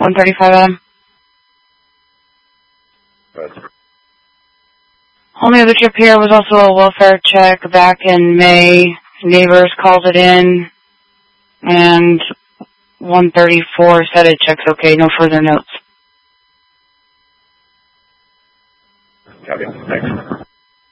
1:35 a.m. Roger. Only other trip here was also a welfare check back in May. Neighbors called it in, and 134 said it checks okay, no further notes. Copy. Thanks.